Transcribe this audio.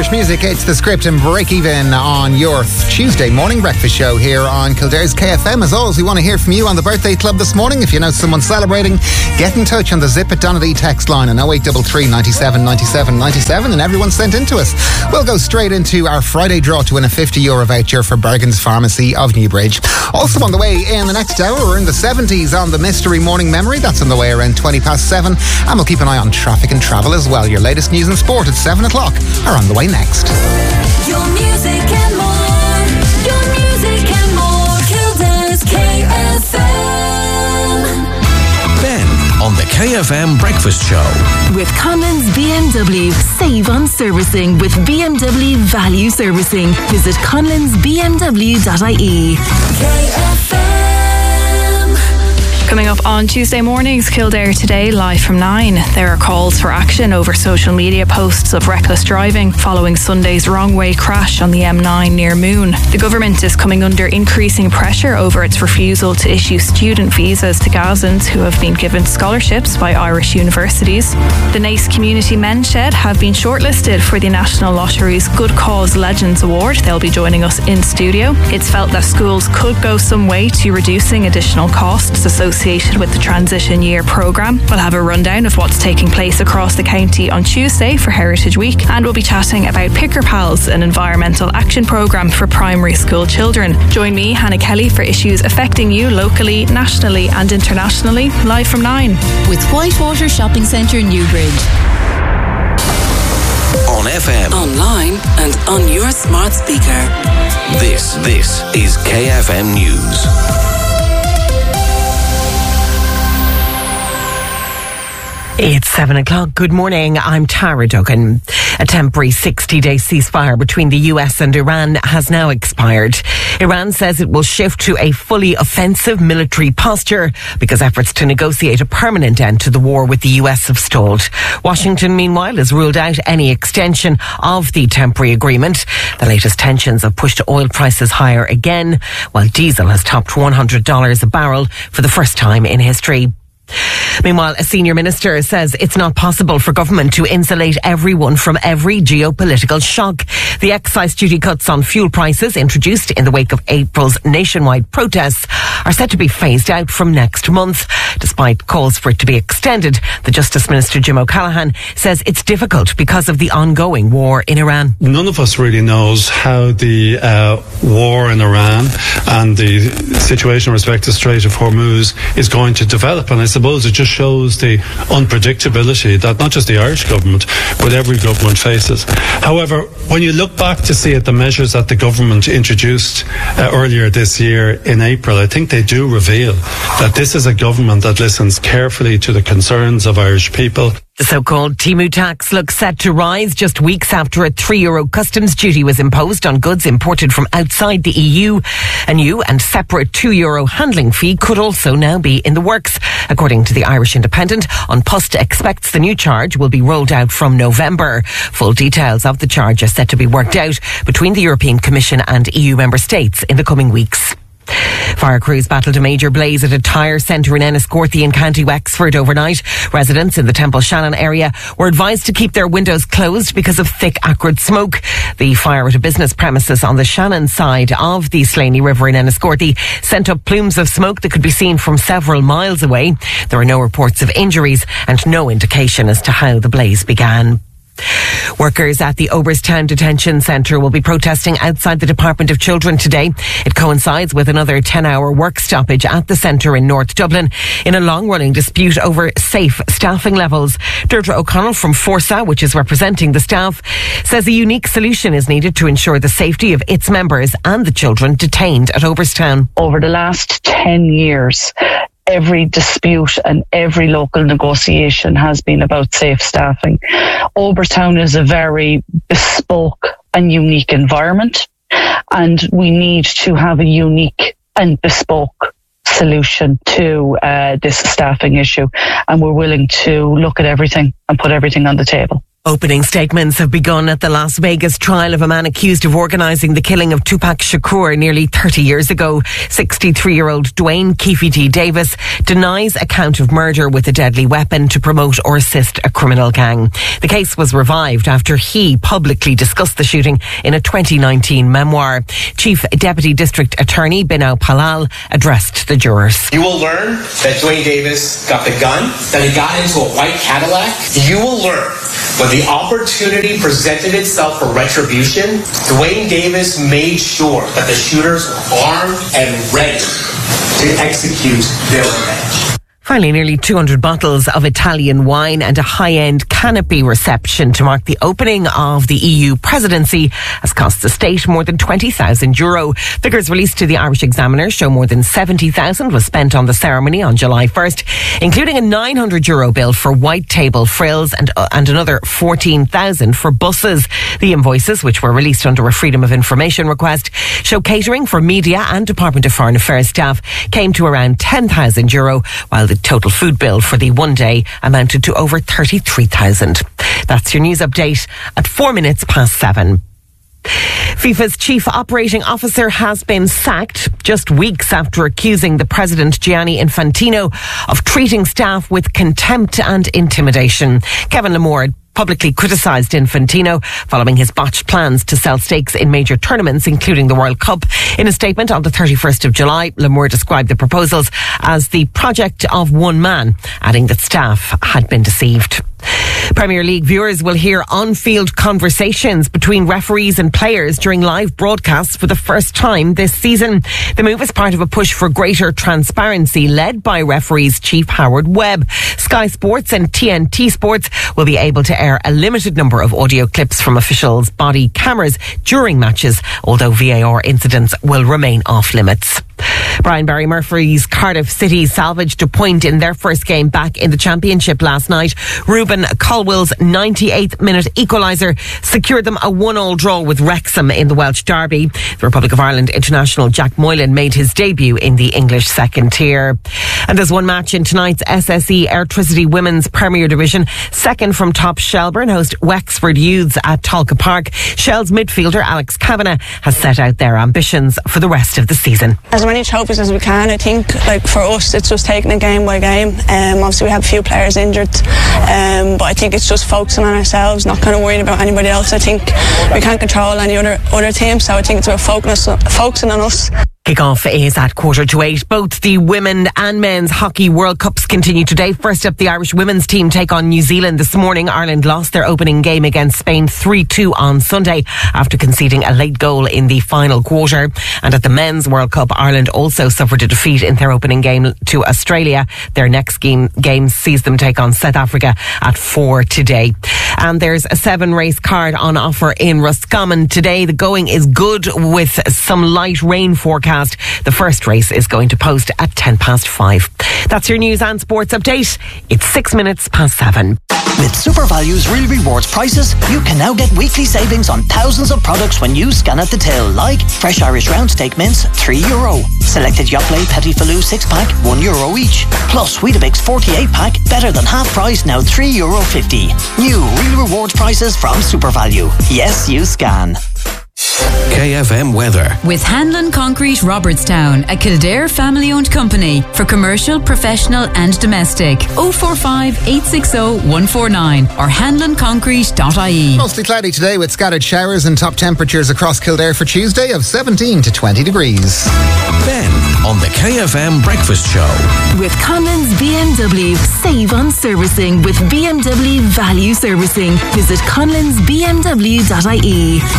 Irish music, it's The Script and Break Even on your Tuesday morning breakfast show here on Kildare's KFM. As always, we want to hear from you on the birthday club this morning. If you know someone celebrating, get in touch on the Zip It Donnelly text line on 0833 97 97 97, and everyone sent in to us. We'll go straight into our Friday draw to win a €50 voucher for Bergen's Pharmacy of Newbridge. Also on the way in the next hour, we're in the 70s on the Mystery Morning Memory. That's on the way around 7:20. And we'll keep an eye on traffic and travel as well. Your latest news and sport at 7 o'clock are on the way next. Your music and more. Your music and more. Kildare's KFM. Ben on the KFM Breakfast Show. With Conlon's BMW. Save on servicing with BMW Value Servicing. Visit conlonsbmw.ie. KFM. Coming up on Tuesday mornings, Kildare Today, live from 9. There are calls for action over social media posts of reckless driving following Sunday's wrong-way crash on the M9 near Moon. The government is coming under increasing pressure over its refusal to issue student visas to Gazans who have been given scholarships by Irish universities. The Naas Community Men's Shed have been shortlisted for the National Lottery's Good Cause Legends Award. They'll be joining us in studio. It's felt that schools could go some way to reducing additional costs associated with the Transition Year programme. We'll have a rundown of what's taking place across the county on Tuesday for Heritage Week, and we'll be chatting about Picker Pals, an environmental action programme for primary school children. Join me, Hannah Kelly, for issues affecting you locally, nationally and internationally, live from 9. With Whitewater Shopping Centre, Newbridge. On FM, Online and on your smart speaker. this is KFM News. It's 7 o'clock. Good morning. I'm Tara Duggan. A temporary 60-day ceasefire between the US and Iran has now expired. Iran says it will shift to a fully offensive military posture because efforts to negotiate a permanent end to the war with the US have stalled. Washington, meanwhile, has ruled out any extension of the temporary agreement. The latest tensions have pushed oil prices higher again, while diesel has topped $100 a barrel for the first time in history. Meanwhile, a senior minister says it's not possible for government to insulate everyone from every geopolitical shock. The excise duty cuts on fuel prices introduced in the wake of April's nationwide protests are set to be phased out from next month. Despite calls for it to be extended, the Justice Minister Jim O'Callaghan says it's difficult because of the ongoing war in Iran. None of us really knows how the war in Iran and the situation with respect to Strait of Hormuz is going to develop, and I suppose it just shows the unpredictability that not just the Irish government but every government faces. However, when you look back to see at the measures that the government introduced earlier this year in April, I think they do reveal that this is a government that listens carefully to the concerns of Irish people. The so-called Timu tax looks set to rise just weeks after a €3 customs duty was imposed on goods imported from outside the EU. A new and separate €2 handling fee could also now be in the works. According to the Irish Independent, An Post expects the new charge will be rolled out from November. Full details of the charge are set to be worked out between the European Commission and EU member states in the coming weeks. Fire crews battled a major blaze at a tyre centre in Enniscorthy in County Wexford overnight. Residents in the Temple Shannon area were advised to keep their windows closed because of thick, acrid smoke. The fire at a business premises on the Shannon side of the Slaney River in Enniscorthy sent up plumes of smoke that could be seen from several miles away. There are no reports of injuries and no indication as to how the blaze began. Workers at the Oberstown Detention Centre will be protesting outside the Department of Children today. It coincides with another 10-hour work stoppage at the centre in North Dublin in a long-running dispute over safe staffing levels. Deirdre O'Connell from Forsa, which is representing the staff, says a unique solution is needed to ensure the safety of its members and the children detained at Oberstown. Over the last 10 years, every dispute and every local negotiation has been about safe staffing. Oberstown is a very bespoke and unique environment, and we need to have a unique and bespoke solution to this staffing issue, and we're willing to look at everything and put everything on the table. Opening statements have begun at the Las Vegas trial of a man accused of organising the killing of Tupac Shakur nearly 30 years ago. 63-year-old Dwayne Keefe T. Davis denies a count of murder with a deadly weapon to promote or assist a criminal gang. The case was revived after he publicly discussed the shooting in a 2019 memoir. Chief Deputy District Attorney Binau Palal addressed the jurors. You will learn that Dwayne Davis got the gun, that he got into a white Cadillac. You will learn when the opportunity presented itself for retribution, Dwayne Davis made sure that the shooters were armed and ready to execute their revenge. Finally, nearly 200 bottles of Italian wine and a high-end canopy reception to mark the opening of the EU presidency has cost the state more than €20,000. Figures released to the Irish Examiner show more than €70,000 was spent on the ceremony on July 1st, including a €900 bill for white table frills and another €14,000 for buses. The invoices, which were released under a Freedom of Information request, show catering for media and Department of Foreign Affairs staff came to around €10,000, while the total food bill for the one day amounted to over 33,000. That's your news update at 7:04. FIFA's chief operating officer has been sacked just weeks after accusing the president, Gianni Infantino, of treating staff with contempt and intimidation. Kevin Lamore publicly criticised Infantino following his botched plans to sell stakes in major tournaments, including the World Cup. In a statement on the 31st of July, Lamore described the proposals as the project of one man, adding that staff had been deceived. Premier League viewers will hear on-field conversations between referees and players during live broadcasts for the first time this season. The move is part of a push for greater transparency led by referees chief Howard Webb. Sky Sports and TNT Sports will be able to air a limited number of audio clips from officials' body cameras during matches, although VAR incidents will remain off limits. Brian Barry Murphy's Cardiff City salvaged a point in their first game back in the Championship last night. Ruben Colwell's 98th minute equaliser secured them a 1-1 draw with Wrexham in the Welsh Derby. The Republic of Ireland international Jack Moylan made his debut in the English second tier. And there's one match in tonight's SSE Airtricity Women's Premier Division. Second from top, Shelburne host Wexford Youths at Talca Park. Shell's midfielder Alex Kavanagh has set out their ambitions for the rest of the season. As many trophies as we can. I think, for us, it's just taking it game by game. Obviously, we have a few players injured, but I think it's just focusing on ourselves, not kind of worrying about anybody else. I think we can't control any other team, so I think it's about focusing on us. Kickoff is at 7:45. Both the women and men's hockey World Cups continue today. First up, the Irish women's team take on New Zealand this morning. Ireland lost their opening game against Spain 3-2 on Sunday after conceding a late goal in the final quarter. And at the men's World Cup, Ireland also suffered a defeat in their opening game to Australia. Their next game sees them take on South Africa at 4 today. And there's a 7-race card on offer in Roscommon today. The going is good with some light rain forecast. The first race is going to post at 5:10. That's your news and sports update. It's 6:07. With SuperValue's Real Rewards prices, you can now get weekly savings on thousands of products when you scan at the till, like fresh Irish round steak mince, €3. Selected Yoplait Petit Filou 6-pack, €1 each. Plus Weetabix 48-pack, better than half price, now €3.50. New Real Rewards prices from SuperValue. Yes, you scan. KFM weather. With Hanlon Concrete Robertstown, a Kildare family-owned company for commercial, professional and domestic. 045 860 149 or hanlonconcrete.ie. Mostly cloudy today with scattered showers and top temperatures across Kildare for Tuesday of 17 to 20 degrees. Ben on the KFM Breakfast Show. With Conlon's BMW, save on servicing with BMW Value Servicing. Visit conlonsbmw.ie.